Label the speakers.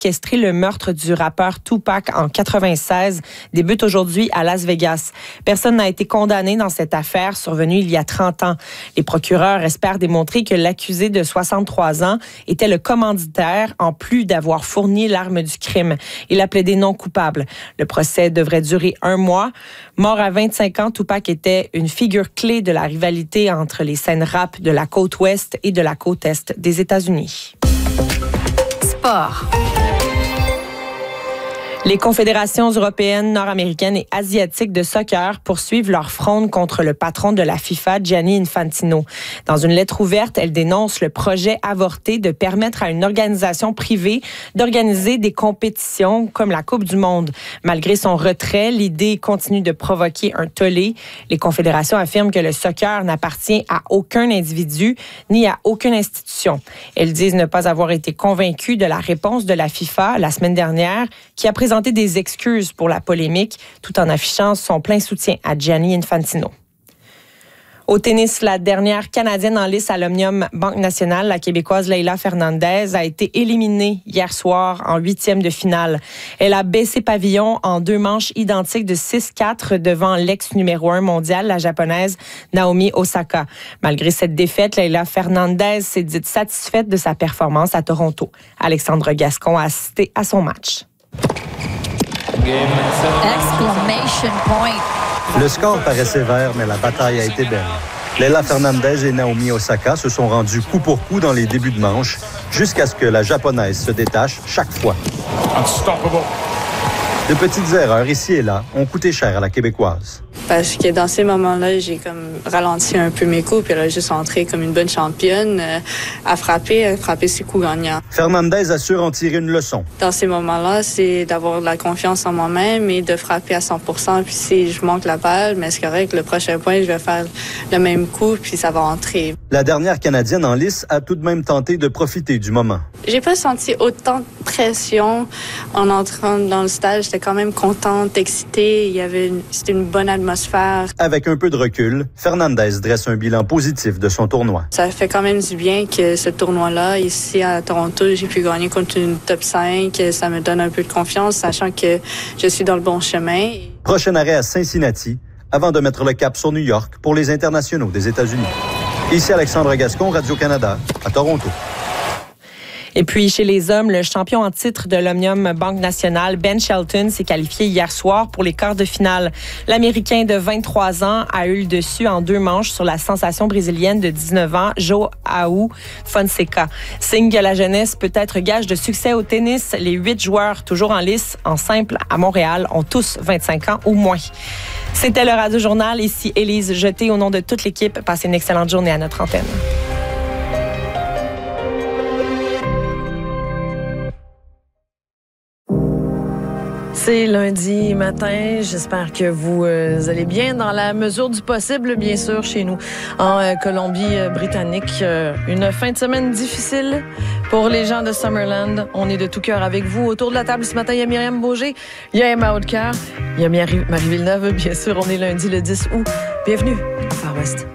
Speaker 1: orchestré le meurtre du rappeur Tupac en 1996 débute aujourd'hui à Las Vegas. Personne n'a été condamné dans cette affaire survenue il y a 30 ans. Les procureurs espèrent démontrer que l'accusé de 63 ans était le commanditaire en plus d'avoir fourni l'arme du crime. Il a plaidé non coupable. Le procès devrait durer 1 mois. Mort à 25 ans, Tupac était une figure clé de la rivalité entre les scènes rap de la côte ouest et de la côte est des États-Unis.
Speaker 2: Sport.
Speaker 1: Les confédérations européennes, nord-américaines et asiatiques de soccer poursuivent leur fronde contre le patron de la FIFA, Gianni Infantino. Dans une lettre ouverte, elles dénoncent le projet avorté de permettre à une organisation privée d'organiser des compétitions comme la Coupe du Monde. Malgré son retrait, l'idée continue de provoquer un tollé. Les confédérations affirment que le soccer n'appartient à aucun individu ni à aucune institution. Elles disent ne pas avoir été convaincues de la réponse de la FIFA la semaine dernière, qui a présenté des excuses pour la polémique, tout en affichant son plein soutien à Gianni Infantino. Au tennis, la dernière Canadienne en lice à l'Omnium Banque Nationale, la Québécoise Leylah Fernandez, a été éliminée hier soir en 8e de finale. Elle a baissé pavillon en 2 manches identiques de 6-4 devant l'ex numéro 1 mondial, la Japonaise Naomi Osaka. Malgré cette défaite, Leylah Fernandez s'est dite satisfaite de sa performance à Toronto. Alexandre Gascon a assisté à son match.
Speaker 2: Exclamation point.
Speaker 3: Le score paraît sévère, mais la bataille a été belle. Leylah Fernandez et Naomi Osaka se sont rendus coup pour coup dans les débuts de manche, jusqu'à ce que la Japonaise se détache chaque fois. Unstoppable. De petites erreurs ici et là ont coûté cher à la Québécoise.
Speaker 4: Parce que dans ces moments-là, j'ai comme ralenti un peu mes coups, puis elle a juste entré comme une bonne championne à frapper ses coups gagnants.
Speaker 3: Fernandez assure en tirer une leçon.
Speaker 4: Dans ces moments-là, c'est d'avoir de la confiance en moi-même et de frapper à 100%. Puis si je manque la balle, mais c'est correct, le prochain point, je vais faire le même coup, puis ça va entrer.
Speaker 3: La dernière Canadienne en lice a tout de même tenté de profiter du moment.
Speaker 4: J'ai pas senti autant de pression en entrant dans le stade. J'étais quand même contente, excitée. C'était une bonne atmosphère.
Speaker 3: Avec un peu de recul, Fernandez dresse un bilan positif de son tournoi.
Speaker 4: Ça fait quand même du bien que ce tournoi-là, ici à Toronto, j'ai pu gagner contre une top 5. Ça me donne un peu de confiance, sachant que je suis dans le bon chemin.
Speaker 3: Prochain arrêt à Cincinnati, avant de mettre le cap sur New York pour les internationaux des États-Unis. Ici Alexandre Gascon, Radio-Canada, à Toronto.
Speaker 1: Et puis, chez les hommes, le champion en titre de l'Omnium Banque Nationale, Ben Shelton, s'est qualifié hier soir pour les quarts de finale. L'Américain de 23 ans a eu le dessus en 2 manches sur la sensation brésilienne de 19 ans, João Fonseca. Signe que la jeunesse peut être gage de succès au tennis. Les 8 joueurs toujours en lice, en simple, à Montréal, ont tous 25 ans ou moins. C'était le Radio Journal. Ici Élise Jeté, au nom de toute l'équipe. Passez une excellente journée à notre antenne.
Speaker 5: C'est lundi matin. J'espère que vous allez bien dans la mesure du possible, bien sûr, chez nous en Colombie-Britannique. Une fin de semaine difficile pour les gens de Summerland. On est de tout cœur avec vous. Autour de la table ce matin, il y a Myriam Beaugé, il y a Emma Hautecœur, il y a Marie Villeneuve. Bien sûr, on est lundi le 10 août. Bienvenue au Far West.